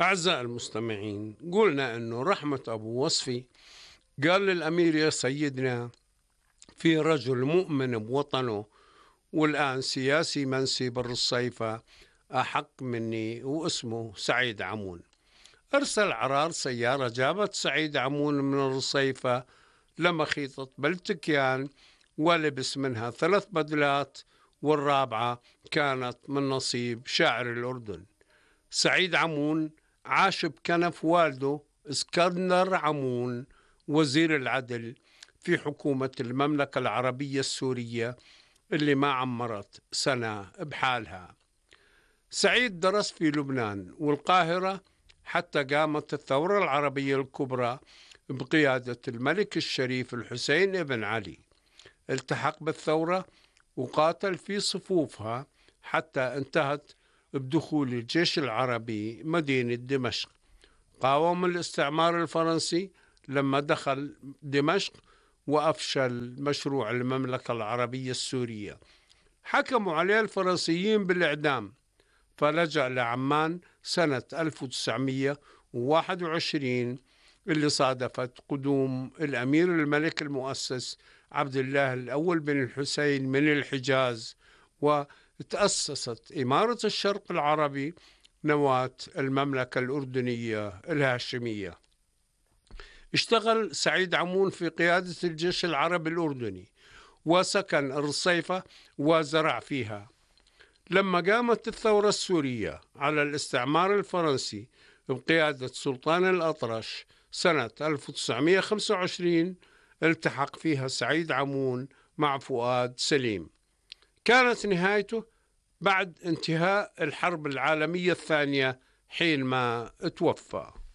أعزائي المستمعين، قلنا أنه رحمة أبو وصفي قال للأمير: يا سيدنا، في رجل مؤمن بوطنه والآن سياسي منسي بالرصيفة أحق مني، واسمه سعيد عمون. أرسل عرار سيارة جابت سعيد عمون من الرصيفة لما خيطت بالتكيان، ولبس منها 3 بدلات، والرابعة كانت من نصيب شاعر الأردن. سعيد عمون عاش بكنف والده اسكندر عمون وزير العدل في حكومة المملكة العربية السورية اللي ما عمرت سنة بحالها. سعيد درس في لبنان والقاهرة حتى قامت الثورة العربية الكبرى بقيادة الملك الشريف الحسين بن علي. التحق بالثورة وقاتل في صفوفها حتى انتهت بدخول الجيش العربي مدينة دمشق. قاوم الاستعمار الفرنسي لما دخل دمشق وأفشل مشروع المملكة العربية السورية. حكموا عليه الفرنسيين بالإعدام، فلجأ لعمان سنة 1921 اللي صادفت قدوم الأمير الملك المؤسس عبد الله الأول بن الحسين من الحجاز، وتأسست إمارة الشرق العربي نواة المملكة الأردنية الهاشمية. اشتغل سعيد عمون في قيادة الجيش العربي الأردني، وسكن الرصيفة وزرع فيها. لما قامت الثورة السورية على الاستعمار الفرنسي بقيادة سلطان الأطرش سنة 1925، التحق فيها سعيد عمون مع فؤاد سليم. كانت نهايته بعد انتهاء الحرب العالمية الثانية حينما توفى.